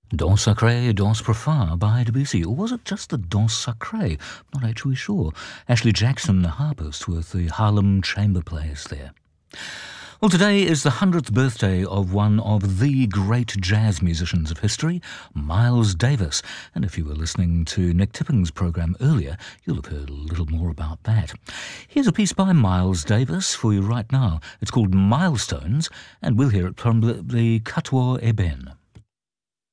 Danse Sacrée, Danse Profane by Debussy, or was it just the Danse Sacrée? I'm not actually sure. Ashley Jackson, the harpist with the Harlem Chamber Players there. Well, today is the 100th birthday of one of the great jazz musicians of history, Miles Davis. And if you were listening to Nick Tipping's program earlier, you'll have heard a little more about that. Here's a piece by Miles Davis for you right now. It's called Milestones, and we'll hear it from the Quatuor Eben.